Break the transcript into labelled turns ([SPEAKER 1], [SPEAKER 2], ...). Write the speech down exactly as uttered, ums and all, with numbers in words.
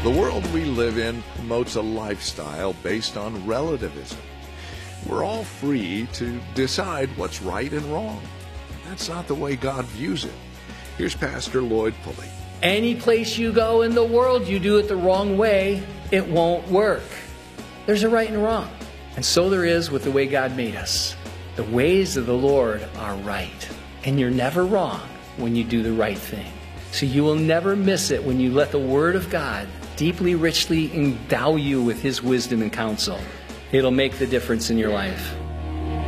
[SPEAKER 1] The world we live in promotes a lifestyle based on relativism. We're all free to decide what's right and wrong. That's not the way God views it. Here's Pastor Lloyd Pulley.
[SPEAKER 2] Any place you go in the world, you do it the wrong way, it won't work. There's a right and wrong. And so there is with the way God made us. The ways of the Lord are right. And you're never wrong when you do the right thing. So you will never miss it when you let the Word of God deeply, richly endow you with His wisdom and counsel. It'll make the difference in your life.